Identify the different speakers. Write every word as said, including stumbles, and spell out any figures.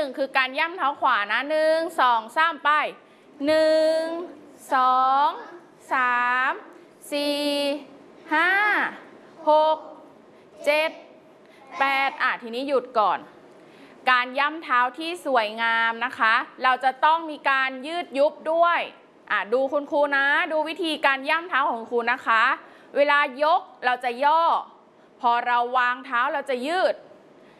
Speaker 1: งคือการย่ำเท้าขวานะหนึ่งสองสามไปหนึ่งสองสามสี่ห้าหกเจ็ดแปดอ่ะทีนี้หยุดก่อนการย่ำเท้าที่สวยงามนะคะเราจะต้องมีการยืดยุบด้วยอ่ะดูคุณครูนะดูวิธีการย่ำเท้าของครูนะคะเวลายกเราจะย่อพอเราวางเท้าเราจะยืด